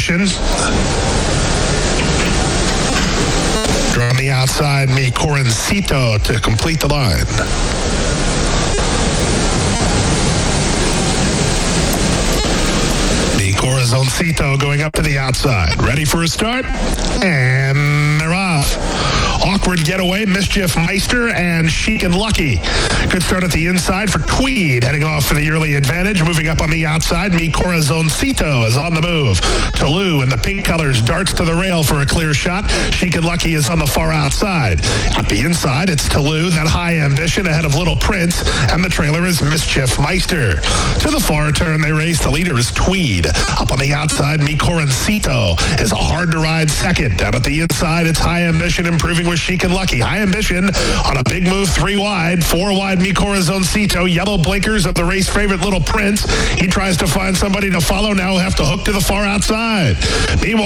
Ambition. On the outside, Mi Corazoncito to complete the line. Mi Corazoncito going up to the outside. Ready for a start? And they're off. Awkward Getaway, Mischief Meister, and Chic and Lucky. Good start at the inside for Tweed, heading off for the early advantage. Moving up on the outside, Mi Corazoncito is on the move. Toulouse in the pink colors darts to the rail for a clear shot. Chic and Lucky is on the far outside. At the inside, it's Toulouse, that High Ambition ahead of Little Prince, and the trailer is Mischief Meister. To the far turn they race. The leader is Tweed. Up on the outside, Mi Corazoncito is hard to ride second. Down at the inside, it's High Ambition improving with Chic and Lucky. High Ambition on a big move, 3 wide, 4 wide, Mi Corazoncito. Yellow blinkers of the race favorite Little Prince. He tries to find somebody to follow. Now he'll have to hook to the far outside. Meanwhile,